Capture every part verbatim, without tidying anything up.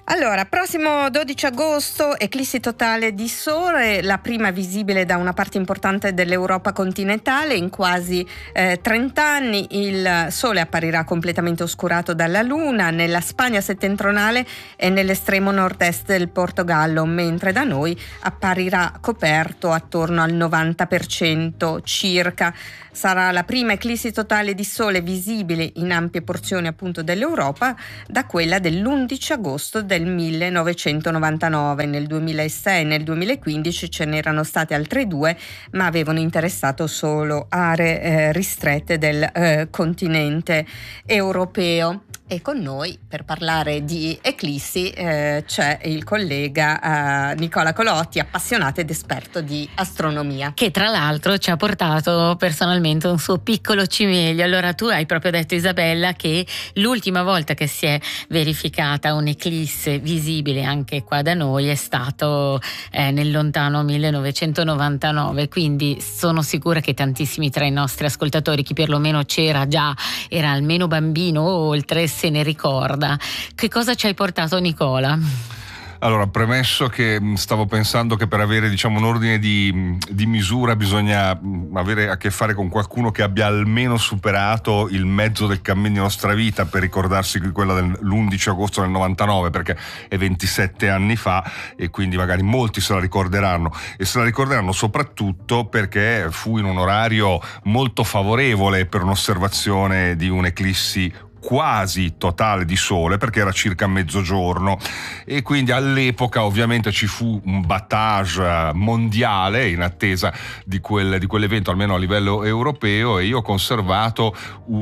Allora, prossimo dodici agosto, eclissi totale di sole, la prima visibile da una parte importante dell'Europa continentale in quasi eh, trenta anni. Il sole apparirà completamente oscurato dalla luna nella Spagna settentrionale e nell'estremo nord-est del Portogallo, mentre da noi apparirà coperto attorno al novanta per cento circa. Sarà la prima eclissi totale di sole visibile in ampie porzioni appunto dell'Europa da quella dell'undici agosto del millenovecentonovantanove. Nel duemilasei e nel duemilaquindici ce n'erano state altre due, ma avevano interessato solo aree eh, ristrette del eh, continente europeo. E con noi per parlare di eclissi eh, c'è il collega eh, Nicola Colotti, appassionato ed esperto di astronomia, che tra l'altro ci ha portato personalmente un suo piccolo cimelio. Allora, tu hai proprio detto, Isabella, che l'ultima volta che si è verificata un'eclisse visibile anche qua da noi è stato eh, nel lontano millenovecentonovantanove, quindi sono sicura che tantissimi tra i nostri ascoltatori, chi perlomeno c'era già, era almeno bambino oltre, se ne ricorda. Che cosa ci hai portato, Nicola? Allora, premesso che stavo pensando che per avere, diciamo, un ordine di, di misura bisogna avere a che fare con qualcuno che abbia almeno superato il mezzo del cammino di nostra vita per ricordarsi quella dell'undici agosto del novantanove, perché è ventisette anni fa e quindi magari molti se la ricorderanno, e se la ricorderanno soprattutto perché fu in un orario molto favorevole per un'osservazione di un'eclissi quasi totale di sole, perché era circa mezzogiorno, e quindi all'epoca ovviamente ci fu un battage mondiale in attesa di, quel, di quell'evento, almeno a livello europeo, e io ho conservato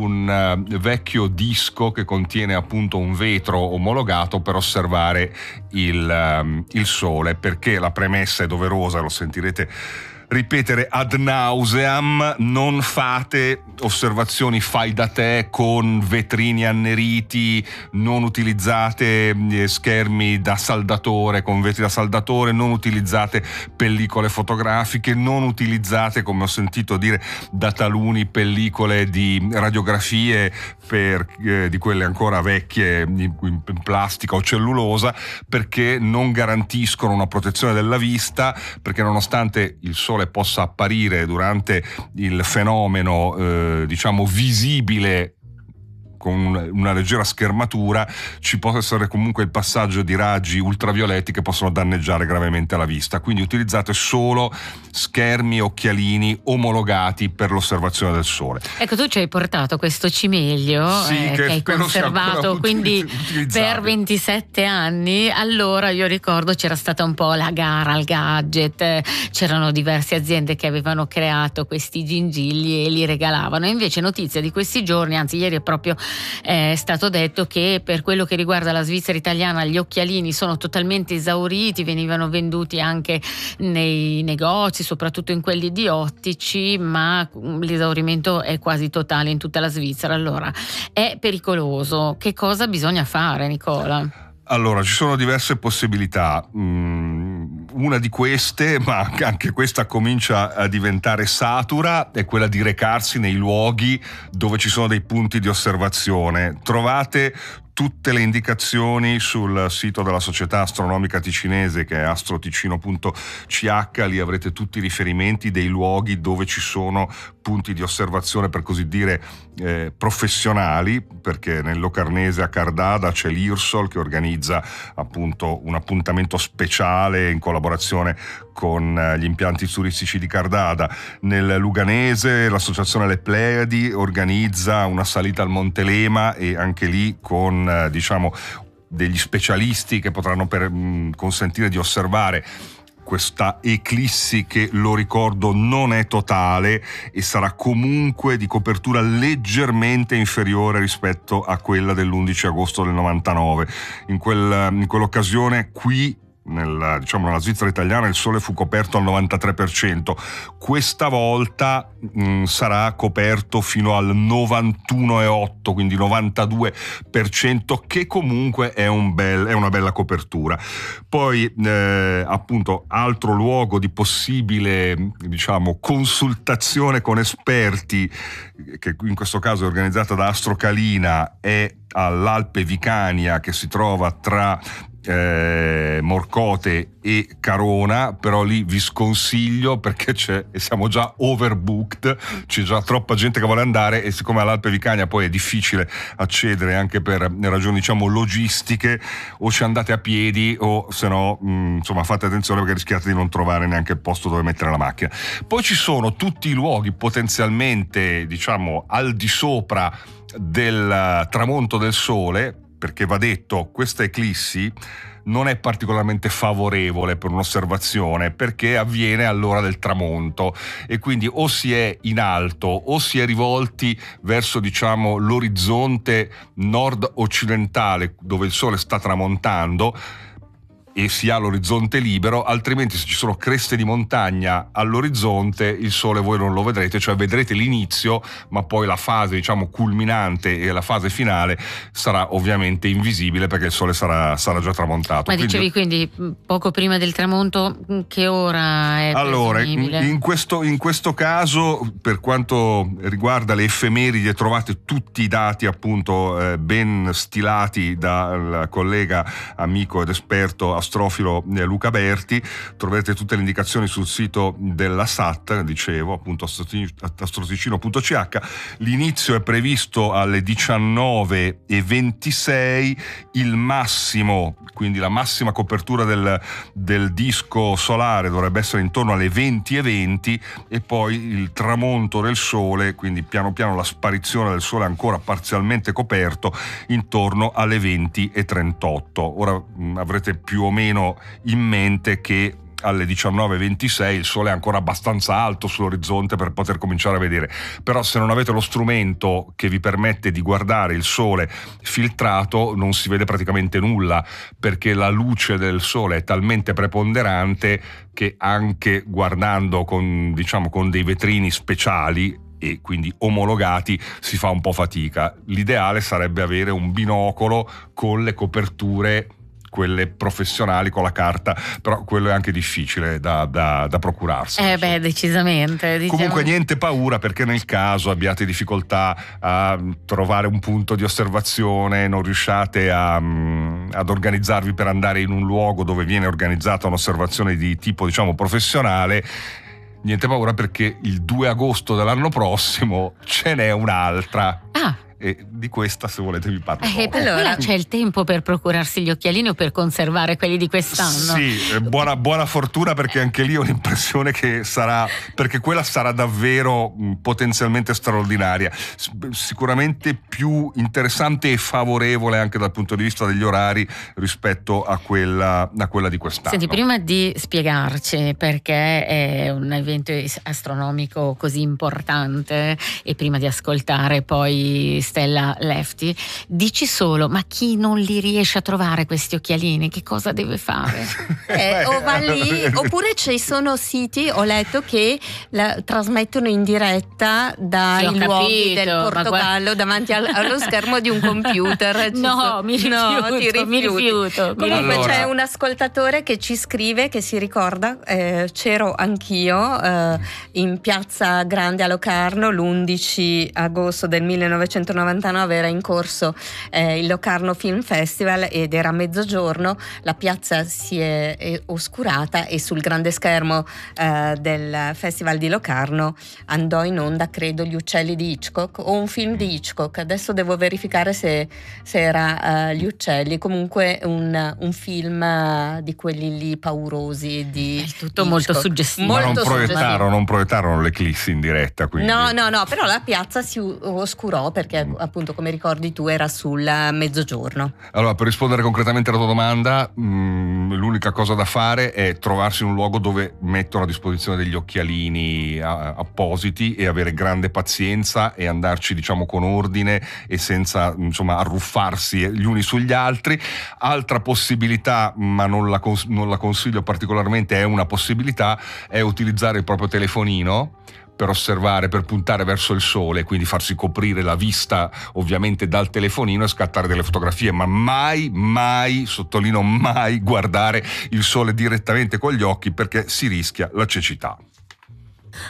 un uh, vecchio disco che contiene appunto un vetro omologato per osservare il, um, il sole, perché la premessa è doverosa, lo sentirete ripetere ad nauseam: non fate osservazioni fai da te con vetrini anneriti, non utilizzate schermi da saldatore con vetri da saldatore, non utilizzate pellicole fotografiche, non utilizzate, come ho sentito dire da taluni, pellicole di radiografie per, eh, di quelle ancora vecchie in, in plastica o cellulosa, perché non garantiscono una protezione della vista, perché nonostante il sole possa apparire durante il fenomeno eh, diciamo visibile con una leggera schermatura, ci può essere comunque il passaggio di raggi ultravioletti che possono danneggiare gravemente la vista. Quindi utilizzate solo schermi e occhialini omologati per l'osservazione del sole. Ecco, tu ci hai portato questo cimelio sì, eh, che, che hai conservato quindi per ventisette anni. Allora io ricordo c'era stata un po' la gara al gadget, c'erano diverse aziende che avevano creato questi gingilli e li regalavano. Invece notizia di questi giorni, anzi ieri è proprio è stato detto che per quello che riguarda la Svizzera italiana gli occhialini sono totalmente esauriti, venivano venduti anche nei negozi, soprattutto in quelli di ottici, ma l'esaurimento è quasi totale in tutta la Svizzera. Allora è pericoloso. Che cosa bisogna fare, Nicola? Allora, ci sono diverse possibilità. Mm, una di queste, ma anche questa comincia a diventare satura, è quella di recarsi nei luoghi dove ci sono dei punti di osservazione. Trovate tutte le indicazioni sul sito della Società Astronomica Ticinese, che è astroticino punto c h. Lì avrete tutti i riferimenti dei luoghi dove ci sono punti di osservazione, per così dire, eh, professionali, perché nel Locarnese a Cardada c'è l'Irsol che organizza appunto un appuntamento speciale in collaborazione con eh, gli impianti turistici di Cardada. Nel Luganese l'associazione Le Pleiadi organizza una salita al Monte Lema, e anche lì con diciamo degli specialisti che potranno per, mh, consentire di osservare questa eclissi, che, lo ricordo, non è totale e sarà comunque di copertura leggermente inferiore rispetto a quella dell'undici agosto del novantanove. In, quel, in quell'occasione qui Nella, diciamo, nella Svizzera italiana il sole fu coperto al novantatré per cento. Questa volta mh, sarà coperto fino al novantuno virgola otto, quindi novantadue per cento, che comunque è, un bel, è una bella copertura. Poi eh, appunto altro luogo di possibile, diciamo, consultazione con esperti, che in questo caso è organizzata da Astrocalina, è all'Alpe Vicania, che si trova tra eh, Morcote e Carona, però lì vi sconsiglio perché c'è, e siamo già overbooked, c'è già troppa gente che vuole andare, e siccome all'Alpe Vicagna poi è difficile accedere anche per ragioni diciamo logistiche, o ci andate a piedi o se no mh, insomma fate attenzione perché rischiate di non trovare neanche il posto dove mettere la macchina. Poi ci sono tutti i luoghi potenzialmente diciamo al di sopra del tramonto del sole, perché va detto, questa eclissi non è particolarmente favorevole per un'osservazione perché avviene all'ora del tramonto, e quindi o si è in alto o si è rivolti verso diciamo l'orizzonte nord-occidentale dove il sole sta tramontando e si ha l'orizzonte libero, altrimenti se ci sono creste di montagna all'orizzonte il sole voi non lo vedrete, cioè vedrete l'inizio ma poi la fase diciamo culminante e la fase finale sarà ovviamente invisibile perché il sole sarà, sarà già tramontato. Ma quindi, dicevi quindi poco prima del tramonto, che ora è allora in, presumibile? in, questo, in questo caso, per quanto riguarda le effemeridi, trovate tutti i dati appunto eh, ben stilati dal collega amico ed esperto astrofilo Luca Berti. Troverete tutte le indicazioni sul sito della S A T, dicevo appunto astroticino punto c h. L'inizio è previsto alle diciannove e ventisei, il massimo, quindi la massima copertura del, del disco solare dovrebbe essere intorno alle venti e venti, e poi il tramonto del sole, quindi piano piano la sparizione del sole ancora parzialmente coperto, intorno alle venti e trentotto. Ora mh, avrete più o meno in mente che alle diciannove e ventisei il sole è ancora abbastanza alto sull'orizzonte per poter cominciare a vedere, però se non avete lo strumento che vi permette di guardare il sole filtrato non si vede praticamente nulla, perché la luce del sole è talmente preponderante che anche guardando con diciamo con dei vetrini speciali e quindi omologati si fa un po' fatica. L'ideale sarebbe avere un binocolo con le coperture, quelle professionali con la carta, però quello è anche difficile da, da, da procurarsi. Eh beh, decisamente. Diciamo. Comunque niente paura, perché nel caso abbiate difficoltà a trovare un punto di osservazione, non riusciate a, ad organizzarvi per andare in un luogo dove viene organizzata un'osservazione di tipo diciamo professionale, niente paura perché il due agosto dell'anno prossimo ce n'è un'altra. Ah. E di questa, se volete, vi parlo. Eh, per allora c'è il tempo per procurarsi gli occhialini o per conservare quelli di quest'anno. Sì, buona, buona fortuna, perché anche lì ho l'impressione che sarà, perché quella sarà davvero mh, potenzialmente straordinaria, S- sicuramente più interessante e favorevole anche dal punto di vista degli orari rispetto a quella, a quella di quest'anno. Senti, prima di spiegarci perché è un evento astronomico così importante e prima di ascoltare poi Stella Lefti, dici solo, ma chi non li riesce a trovare questi occhialini, che cosa deve fare? Eh, o va lì, oppure ci sono siti, ho letto, che la trasmettono in diretta dai Sì, luoghi capito, del Portogallo guarda... davanti al, allo schermo di un computer. No, so... mi rifiuto, no, ti rifiuti. mi rifiuto. Comunque allora... c'è un ascoltatore che ci scrive, che si ricorda, eh, c'ero anch'io eh, in Piazza Grande a Locarno l'undici agosto del millenovecentonovantanove, era in corso eh, il Locarno Film Festival ed era mezzogiorno, la piazza si è, è oscurata e sul grande schermo eh, del Festival di Locarno andò in onda, credo, Gli uccelli di Hitchcock o un film di Hitchcock, adesso devo verificare se, se era uh, Gli uccelli, comunque un, un film uh, di quelli lì paurosi di è tutto Hitchcock. Molto suggestivo. Ma non molto proiettarono, non proiettarono l'eclissi in diretta, quindi. No, no, no, però la piazza si oscurò perché appunto, come ricordi tu, era sul mezzogiorno. Allora, per rispondere concretamente alla tua domanda, mh, l'unica cosa da fare è trovarsi in un luogo dove mettono a disposizione degli occhialini a, appositi e avere grande pazienza e andarci diciamo con ordine e senza insomma arruffarsi gli uni sugli altri. Altra possibilità, ma non la, cons- non la consiglio particolarmente, è una possibilità, è utilizzare il proprio telefonino per osservare, per puntare verso il sole, quindi farsi coprire la vista ovviamente dal telefonino e scattare delle fotografie, ma mai, mai, sottolineo mai, guardare il sole direttamente con gli occhi perché si rischia la cecità.